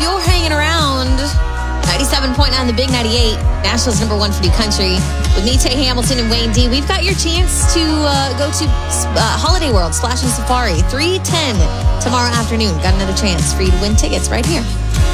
you're hanging around 97.9, the Big 98, Nashville's #1 for new country. With me, Tay Hamilton, and Wayne D. We've got your chance to go to Holiday World Splash and Safari, 3:10 tomorrow afternoon. Got another chance for you to win tickets right here.